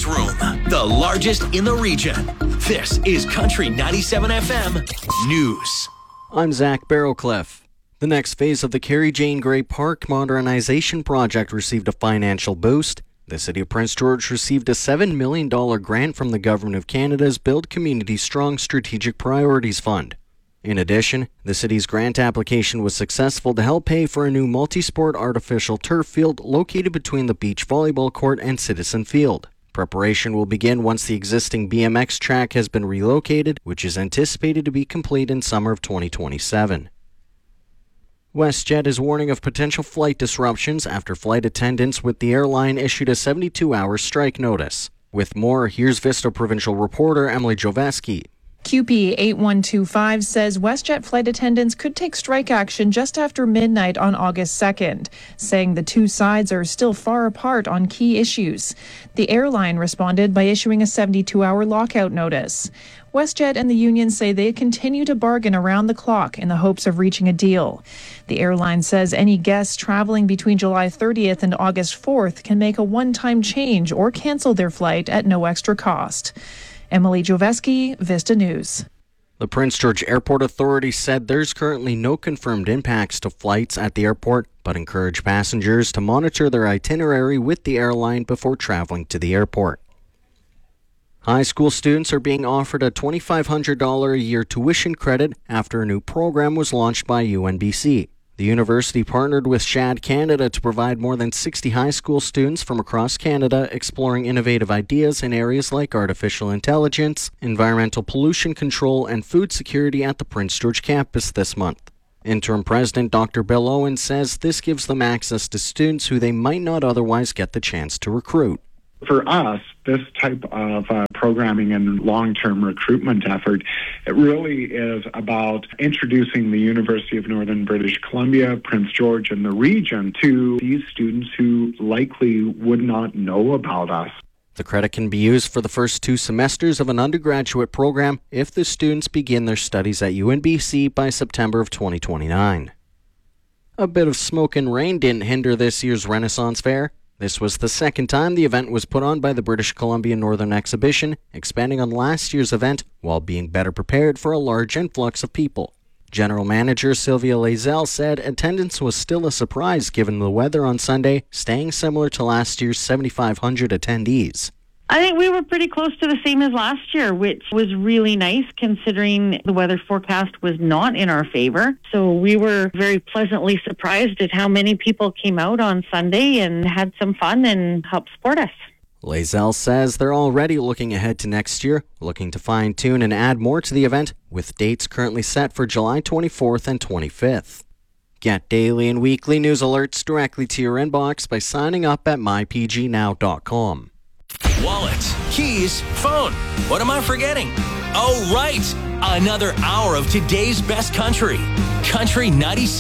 newsroom, the largest in the region. This is Country 97 FM News. I'm Zach Barrowcliff. The next phase of the Carrie Jane Gray Park modernization project received a financial boost. The City of Prince George received a $7 million grant from the Government of Canada's Build Community Strong Strategic Priorities Fund. In addition, the city's grant application was successful to help pay for a new multi-sport artificial turf field located between the beach volleyball court and Citizen Field. Preparation will begin once the existing BMX track has been relocated, which is anticipated to be complete in summer of 2027. WestJet is warning of potential flight disruptions after flight attendants with the airline issued a 72-hour strike notice. With more, here's Vista Provincial reporter Emily Joveski. QP 8125 says WestJet flight attendants could take strike action just after midnight on August 2nd, saying the two sides are still far apart on key issues. The airline responded by issuing a 72-hour lockout notice. WestJet and the union say they continue to bargain around the clock in the hopes of reaching a deal. The airline says any guests traveling between July 30th and August 4th can make a one-time change or cancel their flight at no extra cost. Emily Joveski, Vista News. The Prince George Airport Authority said there's currently no confirmed impacts to flights at the airport, but encourage passengers to monitor their itinerary with the airline before traveling to the airport. High school students are being offered a $2,500 a year tuition credit after a new program was launched by UNBC. The university partnered with SHAD Canada to provide more than 60 high school students from across Canada exploring innovative ideas in areas like artificial intelligence, environmental pollution control, and food security at the Prince George campus this month. Interim President Dr. Bill Owen says this gives them access to students who they might not otherwise get the chance to recruit. For us, this type of programming and long-term recruitment effort, it really is about introducing the University of Northern British Columbia, Prince George, and the region to these students who likely would not know about us. The credit can be used for the first 2 semesters of an undergraduate program if the students begin their studies at UNBC by September of 2029. A bit of smoke and rain didn't hinder this year's Renaissance Fair. This was the second time the event was put on by the British Columbia Northern Exhibition, expanding on last year's event while being better prepared for a large influx of people. General Manager Sylvia Lazelle said attendance was still a surprise given the weather on Sunday, staying similar to last year's 7,500 attendees. I think we were pretty close to the same as last year, which was really nice considering the weather forecast was not in our favor. So we were very pleasantly surprised at how many people came out on Sunday and had some fun and helped support us. Lazelle says they're already looking ahead to next year, looking to fine-tune and add more to the event, with dates currently set for July 24th and 25th. Get daily and weekly news alerts directly to your inbox by signing up at mypgnow.com. Wallet, keys, phone. What am I forgetting? Oh, right. Another hour of today's best country. Country 97.